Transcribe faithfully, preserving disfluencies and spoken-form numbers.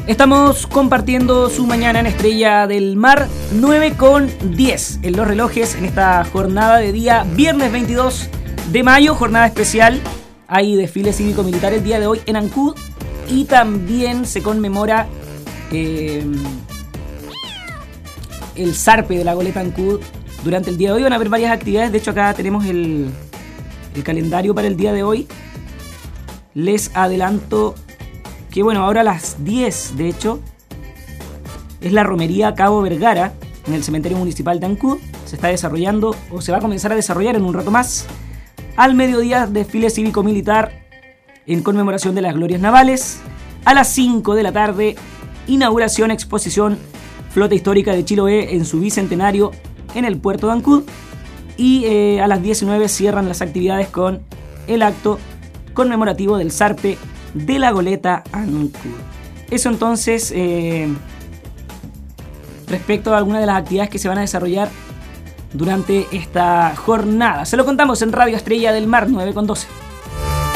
Estamos compartiendo su mañana en Estrella del Mar, nueve con diez en los relojes en esta jornada de día viernes veintidós de mayo, jornada especial. Hay desfile cívico-militar el día de hoy en Ancud y también se conmemora eh, el zarpe de la goleta Ancud durante el día de hoy. Van a haber varias actividades, de hecho acá tenemos el, el calendario para el día de hoy. Les adelanto que bueno, ahora a las diez, de hecho, es la romería Cabo Vergara en el cementerio municipal de Ancud. Se está desarrollando, o se va a comenzar a desarrollar en un rato más. Al mediodía, desfile cívico-militar en conmemoración de las glorias navales. A las cinco de la tarde, inauguración, exposición Flota Histórica de Chiloé en su bicentenario en el puerto de Ancud. Y eh, a las diecinueve cierran las actividades con el acto conmemorativo del zarpe de la goleta Ancud. Eso entonces eh, respecto a algunas de las actividades que se van a desarrollar durante esta jornada. Se lo contamos en Radio Estrella del Mar nueve con doce.